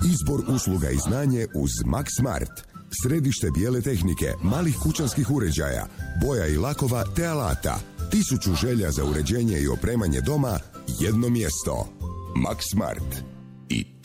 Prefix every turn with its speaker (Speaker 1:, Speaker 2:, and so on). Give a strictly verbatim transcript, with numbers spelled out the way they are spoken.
Speaker 1: Izbor usluga i znanje uz Max Smart. Središte bijele tehnike, malih kućanskih uređaja, boja i lakova te alata. Tisuću želja za uređenje i opremanje doma, jedno mjesto. Max Smart. I